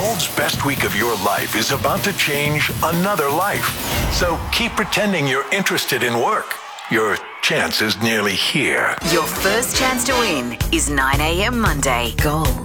Gold's best week of your life is about to change another life. So keep pretending you're interested in work. Your chance is nearly here. Your first chance to win is 9 a.m. Monday. Gold.